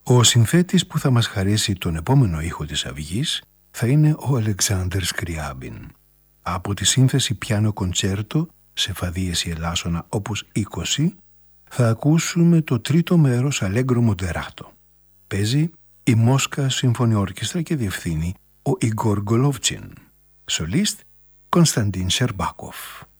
Ο συνθέτης που θα μας χαρίσει τον επόμενο ήχο της Αυγής θα είναι ο Αλεξάνδρ Σκριάμπιν. Από τη σύνθεση πιάνο κοντσέρτο σε φαδίες ελάσσονα όπως 20 θα ακούσουμε το τρίτο μέρος Αλέγκρο Μοντεράτο. Παίζει η Μόσκα Συμφωνιόρκιστρα και διευθύνει ο Ιγκόρ Γκολόβτσιν. Σολίστ Κωνσταντίν Σερμπάκοφ.